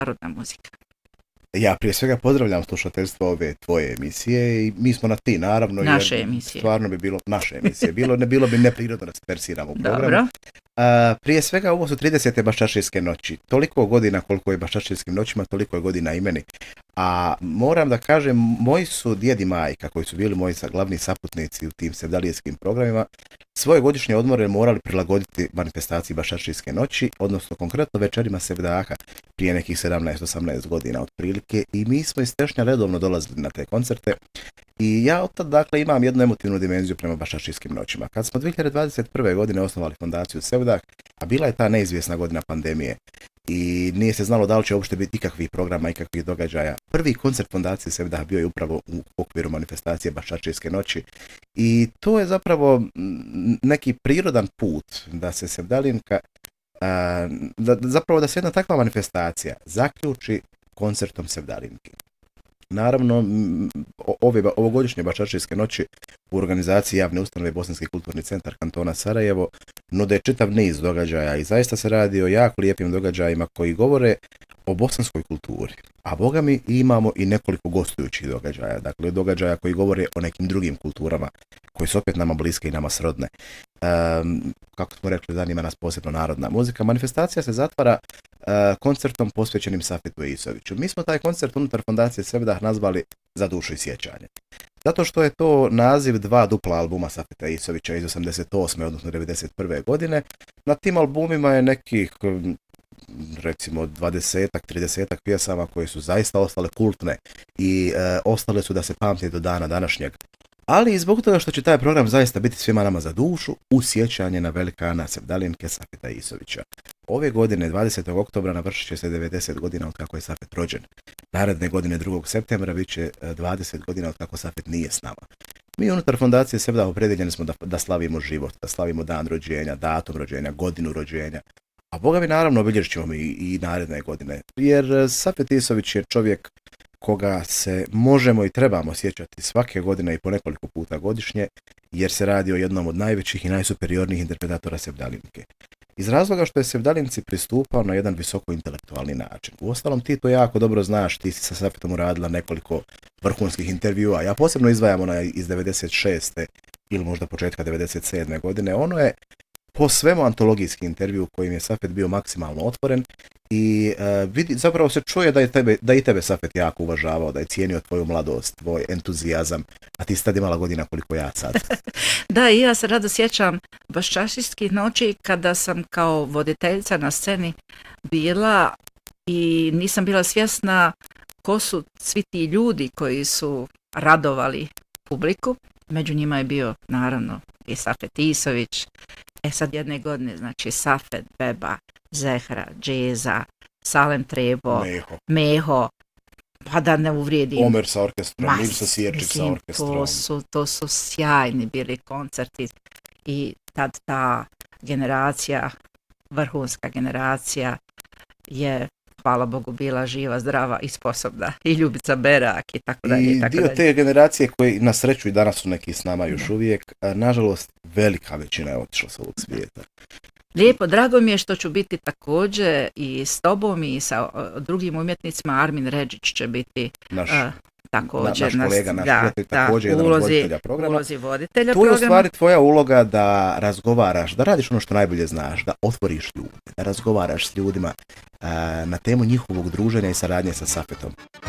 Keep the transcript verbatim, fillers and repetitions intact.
narodna muzika. Ja prije svega pozdravljam slušateljstvo ove tvoje emisije i mi smo na ti, naravno. Naše jer emisije. Stvarno bi bilo naše emisije. Bilo, ne bilo bi neprirodno da se persiramo u programu. Dobro. A, prije svega ovo su tridesete Baščašijske noći. Toliko godina koliko je Baščašijskim noćima, toliko je godina i meni. A moram da kažem, moji su djed i majka, koji su bili moji glavni saputnici u tim sevdalijskim programima, svoje godišnje odmore morali prilagoditi manifestaciji Baščašijske noći, odnosno konkretno večerima sevdaha prije nekih sedamnaest osamnaest godina otprilike, i mi smo iz Tešnja redovno dolazili na te koncerte. I ja od tada, dakle, imam jednu emotivnu dimenziju prema Baščašijskim noćima. Kad smo dvije hiljade dvadeset prve. godine osnovali fondaciju Sevdah, a bila je ta neizvjesna godina pandemije i nije se znalo da li će uopšte biti ikakvih programa, ikakvih događaja. Prvi koncert fondacije Sevdah bio je upravo u okviru manifestacije Baščašijske noći i to je zapravo neki prirodan put da se Sevdalinka, da, zapravo da se jedna takva manifestacija zaključi koncertom Sevdalinki. Naravno, ove ovogodišnje Baščašijske noći u organizaciji javne ustanove Bosanski kulturni centar kantona Sarajevo nude čitav niz događaja i zaista se radi o jako lijepim događajima koji govore o bosanskoj kulturi. A boga mi imamo i nekoliko gostujućih događaja, dakle događaja koji govore o nekim drugim kulturama koji su opet nama bliske i nama srodne. Um, kako smo rekli, zanima nas posebno narodna muzika. Manifestacija se zatvara uh, koncertom posvećenim Safetu Eisoviću. Mi smo taj koncert unutar fondacije Sevdah nazvali Za dušu i sjećanje. Zato što je to naziv dva dupla albuma Safeta Eisovića iz osamdeset osme odnosno devedeset prve. godine. Na tim albumima je nekih recimo dvadesetak, tridesetak pjesama koje su zaista ostale kultne i e, ostale su da se pamte do dana današnjeg. Ali i zbog toga što će taj program zaista biti svima nama za dušu, u sjećanje na velikana Sevdalinke Safeta Eisovića. Ove godine, dvadesetog oktobra, navršit će se devedeset godina od kako je Safet rođen. Naredne godine, drugog septembra, bit će dvadeset godina od kako Safet nije s nama. Mi unutar fondacije Sevdah opredjeljeni smo da, da slavimo život, da slavimo dan rođenja, datum rođenja, godinu rođenja. A boga mi naravno obilježit ćemo i, i naredne godine, jer Safet Eisović je čovjek koga se možemo i trebamo sjećati svake godine i po nekoliko puta godišnje, jer se radi o jednom od najvećih i najsuperiornijih interpretatora Sevdalinke. Iz razloga što je Sevdalinci pristupao na jedan visoko intelektualni način. Uostalom, ti to jako dobro znaš, ti si sa Safetom uradila nekoliko vrhunskih intervjua. Ja posebno izdvajam ona iz devedeset šeste ili možda početka devedeset sedme. godine. Ono je po svemu antologijski intervju kojim je Safet bio maksimalno otvoren i uh, vidi, zapravo se čuje da je, tebe, da i tebe Safet jako uvažavao, da je cijenio tvoju mladost, tvoj entuzijazam, a ti si tad imala godina koliko ja sad. Da, i ja se rado sjećam Baščašijskih noći kada sam kao voditeljica na sceni bila i nisam bila svjesna ko su svi ti ljudi koji su radovali publiku. Među njima je bio naravno i Safet Eisović. E sad jedne godine, znači Safet, Beba, Zehra, Džeza, Salem Trebo, Meho, Meho, pa da ne uvrijedim. Omer sa orkestrom, Mirsa Sjerčić sa orkestrom. To su, to su sjajni bili koncerti i tad ta generacija, vrhunska generacija je, hvala Bogu, bila živa, zdrava i sposobna. I Ljubica Berak i tako dalje. I, i dio dalje. Te generacije koji na sreću i danas su neki s nama još da. uvijek, a, nažalost velika većina je otišla s ovog svijeta. Lijepo, drago mi je što ću biti također i s tobom i sa drugim umjetnicima. Armin Redžić će biti naš, uh, također. Na, naš kolega, naš da, da, također jedan ulozi, od voditelja programa. Ulozi voditelja tu je u stvari tvoja uloga da razgovaraš, da radiš ono što najbolje znaš, da otvoriš ljude, da razgovaraš s ljudima uh, na temu njihovog druženja i saradnje sa Safetom.